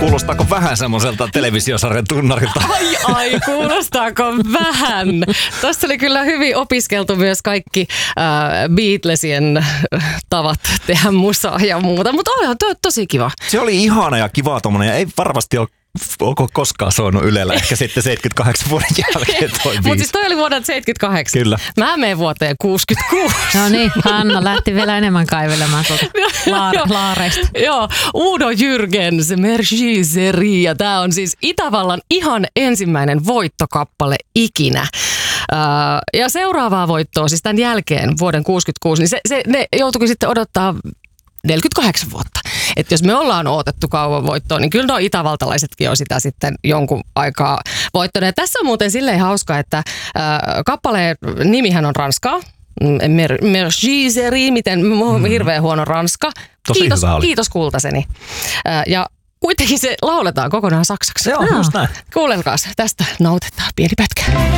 Kuulostaako vähän semmoiselta televisiosarjan tunnarilta? Ai, kuulostaako vähän? Tuossa oli kyllä hyvin opiskeltu myös kaikki Beatlesien tavat tehdä musaa ja muuta, mutta olihan tosi kiva. Se oli ihana ja kiva tommonen ja ei varmasti ole koskaan soinut Ylellä, ehkä sitten 78 vuoden jälkeen toi biisi. Mutta siis toi oli vuodelta 78. Kyllä. Mä menen vuoteen 66. No niin, Hanna lähti vielä enemmän kaivelemaan laareista. Joo, Udo Jürgens, Merci Seri, ja tää on siis Itävallan ihan ensimmäinen voittokappale ikinä. Ja seuraavaa voittoa, siis tämän jälkeen vuoden 66, niin ne joutuikin sitten odottaa 48 vuotta. Että jos me ollaan odotettu kauan voittoa, niin kyllä nuo itävaltalaisetkin on sitä sitten jonkun aikaa voittaneet. Tässä on muuten silleen hauska, että kappaleen nimihän on ranskaa. Merci Seri, miten hirveän huono ranska. Kiitos kultaseni. Ja kuitenkin se lauletaan kokonaan saksaksi. Joo, just näin. Kuunnelkaas, tästä nautetaan pieni pätkä.